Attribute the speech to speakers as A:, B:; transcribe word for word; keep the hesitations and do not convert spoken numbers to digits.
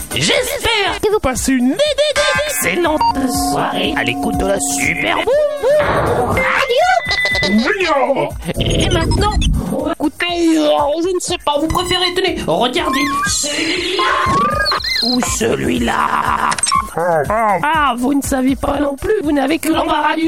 A: J'espère que vous passez une excellente soirée à l'écoute de la Super Boom Radio. Et maintenant, écoutez, euh, je ne sais pas, vous préférez, tenez, regardez celui-là ou celui-là. Ah, vous ne savez pas non plus, vous n'avez que l'embarras du